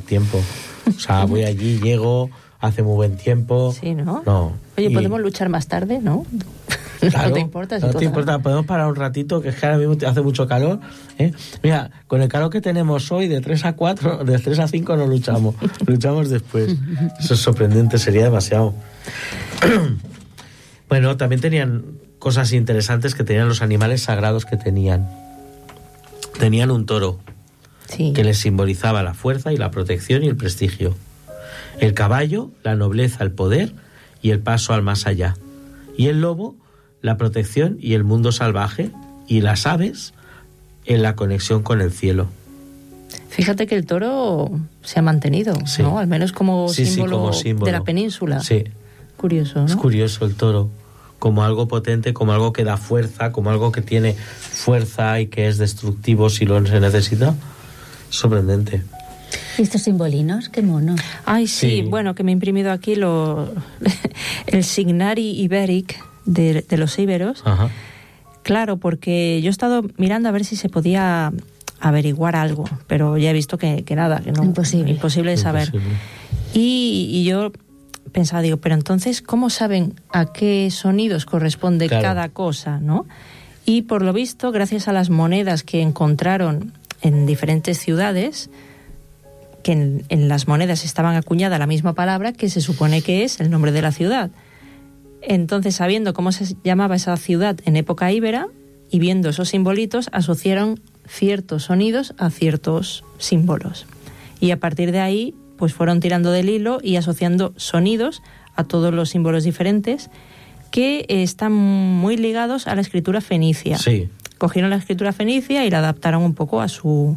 dar tiempo. O sea, voy allí, llego, hace muy buen tiempo. Sí, ¿no? No. Oye, ¿podemos luchar más tarde, no? Claro, no te importa. No te importa, podemos parar un ratito, que es que ahora mismo hace mucho calor. Mira, con el calor que tenemos hoy, de 3 a 4, de 3 a 5 no luchamos. Luchamos después. Eso es sorprendente, sería demasiado. Bueno, también tenían cosas interesantes que tenían los animales sagrados que tenían. Tenían un toro, sí, que les simbolizaba la fuerza y la protección y el prestigio. El caballo, la nobleza, el poder y el paso al más allá. Y el lobo, la protección y el mundo salvaje, y las aves en la conexión con el cielo. Fíjate que el toro se ha mantenido, sí, ¿no? Al menos como, sí, símbolo, como símbolo de la península. Sí. Curioso, ¿no? Es curioso el toro, como algo potente, como algo que da fuerza, como algo que tiene fuerza y que es destructivo si lo se necesita. Sorprendente. ¿Y estos simbolinos? ¡Qué monos! Ay, sí, bueno, que me he imprimido aquí el Signari Iberic de los íberos. Ajá. Claro, porque yo he estado mirando a ver si se podía averiguar algo, pero ya he visto que nada, que no. Imposible de saber. Imposible. Y yo pensaba, digo, pero entonces, ¿cómo saben a qué sonidos corresponde cada cosa, no? Y por lo visto, gracias a las monedas que encontraron en diferentes ciudades, que en las monedas estaban acuñada la misma palabra que se supone que es el nombre de la ciudad. Entonces, sabiendo cómo se llamaba esa ciudad en época íbera y viendo esos simbolitos, asociaron ciertos sonidos a ciertos símbolos. Y a partir de ahí, pues fueron tirando del hilo y asociando sonidos a todos los símbolos diferentes que están muy ligados a la escritura fenicia. Sí. Cogieron la escritura fenicia y la adaptaron un poco a su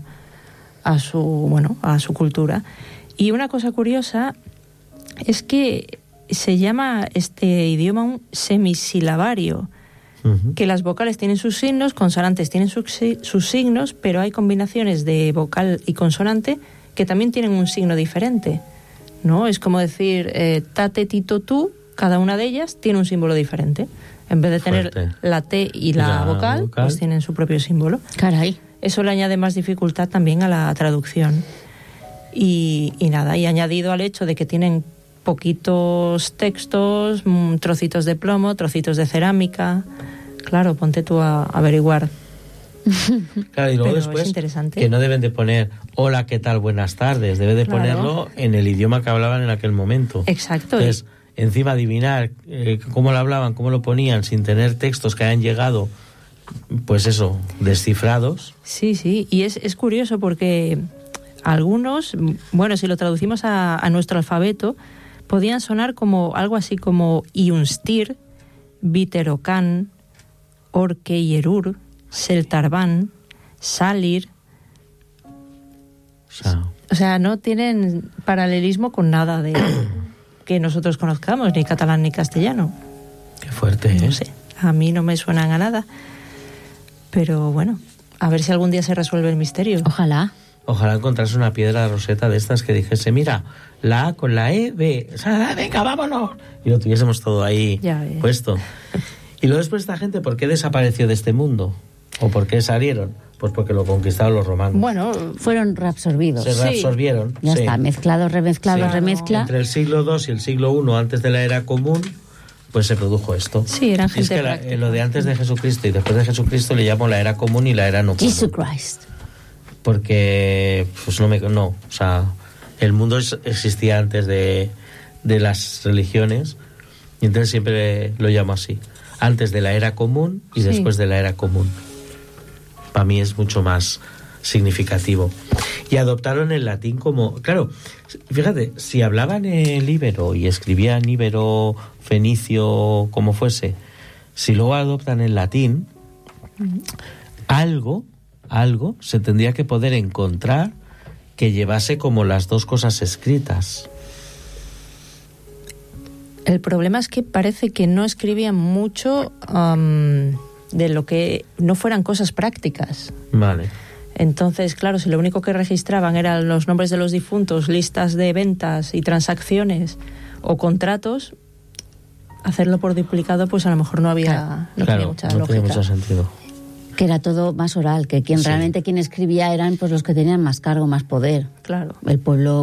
cultura. Y una cosa curiosa es que se llama este idioma un semisilabario, que las vocales tienen sus signos, consonantes tienen sus signos, pero hay combinaciones de vocal y consonante que también tienen un signo diferente, ¿no? Es como decir tate, tito, tú, cada una de ellas tiene un símbolo diferente. En vez de tener la T y la vocal, pues tienen su propio símbolo. Caray. Eso le añade más dificultad también a la traducción. Y añadido al hecho de que tienen poquitos textos, trocitos de plomo, trocitos de cerámica. Claro, ponte tú a averiguar. Claro, y luego pero después es interesante. Que no deben de poner hola, ¿qué tal? Buenas tardes. Debe de ponerlo en el idioma que hablaban en aquel momento. Exacto. Entonces, encima adivinar cómo lo hablaban, cómo lo ponían, sin tener textos que hayan llegado, pues eso, descifrados. Sí, sí, y es curioso porque algunos, bueno, si lo traducimos a nuestro alfabeto, podían sonar como algo así como Iunstir, Biterocan, Orkeierur, Seltarban, Salir. O sea, no tienen paralelismo con nada de que nosotros conozcamos, ni catalán ni castellano. Qué fuerte, ¿eh? No sé, a mí no me suenan a nada. Pero bueno, a ver si algún día se resuelve el misterio. Ojalá. Ojalá encontrase una piedra roseta de estas que dijese, mira, la A con la E, B, o sea, venga, vámonos. Y lo tuviésemos todo ahí puesto. Y luego después esta gente, ¿por qué desapareció de este mundo? ¿O por qué salieron? Pues porque lo conquistaron los romanos. Bueno, fueron reabsorbidos. Se reabsorbieron. Ya está, mezclado, remezclado, remezcla. Entre el siglo II y el siglo I, antes de la era común, pues se produjo esto. Sí, eran gente práctica. Lo de antes de Jesucristo y después de Jesucristo le llamo la era común y la era no común. Jesus Christ. Porque, pues o sea, el mundo existía antes de las religiones y entonces siempre lo llamo así. Antes de la era común y después de la era común. Para mí es mucho más significativo. Y adoptaron el latín como... Claro, fíjate, si hablaban el íbero y escribían íbero, fenicio, como fuese, si luego adoptan el latín, algo se tendría que poder encontrar que llevase como las dos cosas escritas. El problema es que parece que no escribían mucho de lo que no fueran cosas prácticas. Vale. Entonces, claro, si lo único que registraban eran los nombres de los difuntos, listas de ventas y transacciones o contratos, hacerlo por duplicado, pues a lo mejor no tenía mucha lógica. Tenía mucho sentido. Que era todo más oral, que realmente quien escribía eran pues los que tenían más cargo, más poder. Claro. El pueblo